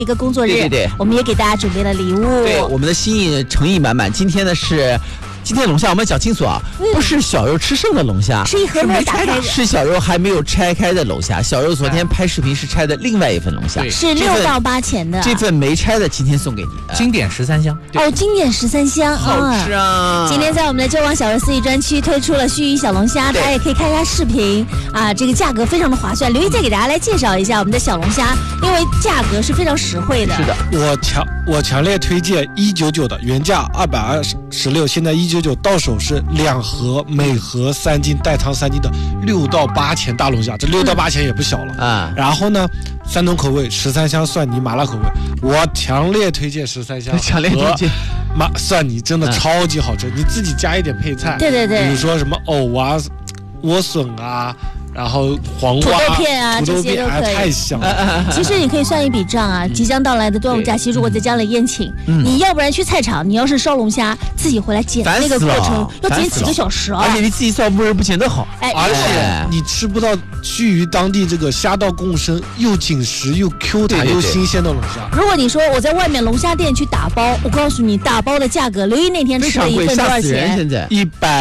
一个工作日， 对， 我们也给大家准备了礼物。 对，我们的心意诚意满满。今天呢是。今天龙虾我们讲清楚啊，不是小肉吃剩的龙虾， 是一盒没有打开的， 是小肉还没有拆开的龙虾。小肉昨天拍视频是拆的另外一份龙虾， 是6到8钱的。 这份没拆的今天送给你， 经典13香。 哦，经典13香， 好吃啊！ 今天在我们的就往小肉4亿专区推出了须臾小龙虾，大家也可以看一下视频啊，这个价格非常的划算。刘一再给大家来介绍一下我们的小龙虾，因为价格是非常实惠的。 是的， 我强烈推荐199的，原价226，现在199到手是2盒，每盒3斤，带汤3斤的6到8钱大龙虾，这6到8钱也不小了啊。然后呢，3种口味，13香、蒜泥、麻辣口味，我强烈推荐13香， 强烈推荐。 蒜泥真的超级好吃，你自己加一点配菜， 对， 比如说什么藕啊、莴笋啊。然后黄瓜、 土豆片啊，这些都可以， 太香了。 其实你可以算一笔账啊，即将到来的端午假期，如果在家里宴请，你要不然去菜场，你要是烧龙虾，自己回来剪那个过程要剪几个小时啊， 而且你自己烧不剪得好， 而且你吃不到须臾当地这个虾道共生，又紧实又 Q 弹又新鲜的龙虾。 如果你说我在外面龙虾店去打包，我告诉你，打包的价格，刘一那天吃了一份多少钱？ 现在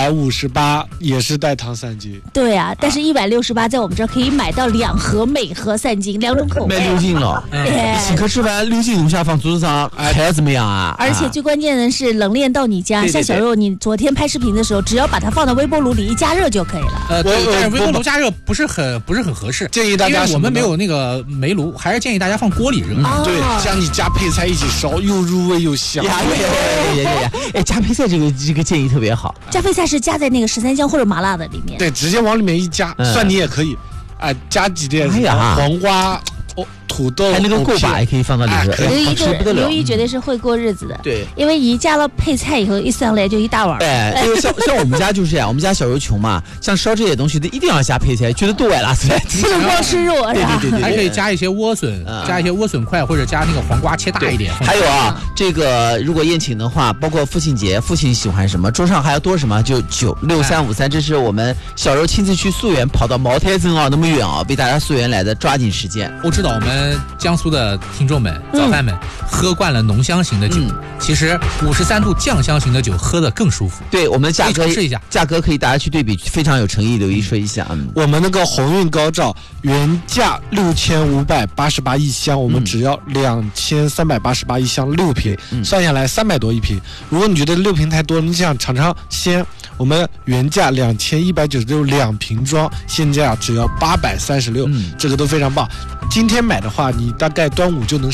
158，也是带汤3斤。 对啊，但是168在我们这儿可以买到2盒，每盒3斤，2种口味。 卖6斤了，请客吃饭6斤龙虾放桌子上，还要怎么样啊？ 而且最关键的是冷链到你家，像小肉，你昨天拍视频的时候，只要把它放到微波炉里一加热就可以了。 对，但是微波炉加热不是很合适， 建议大家因为我们没有那个煤炉，还是建议大家放锅里热。 对，这样你加配菜一起烧，又入味又香。 哎，加配菜这个建议特别好。 加配菜是加在那个13香或者麻辣的里面。 对，直接往里面一加，蒜泥也可以。加几点黄瓜、土豆， 还那个够把也可以放到里面。 刘一绝对是会过日子的， 对， 因为一加了配菜以后，一上来就一大碗。 哎，因为像我们家就是这样，我们家小肉穷嘛，像烧这些东西一定要加配菜，觉得多歪拉死来， 不能光吃肉， 对， 还可以加一些莴笋，加一些莴笋块，或者加那个黄瓜切大一点。 还有啊，这个如果宴请的话，包括父亲节，父亲喜欢什么，桌上还要多什么，就96353，这是我们小肉亲自去溯源，跑到茅台镇那么远为大家溯源来的，抓紧时间。 我知道我们江苏的听众们、早饭们喝惯了浓香型的酒，其实53度酱香型的酒喝得更舒服。 对，我们的价格试一下， 价格可以大家去对比，非常有诚意。刘一说一下， 我们那个鸿运高照原价6588一箱，我们只要2388一箱6瓶，算下来300多一瓶。如果你觉得6瓶太多，你想尝尝鲜，我们原价2196，2瓶装，现价只要836，这个都非常棒。今天买的话，你大概端午就能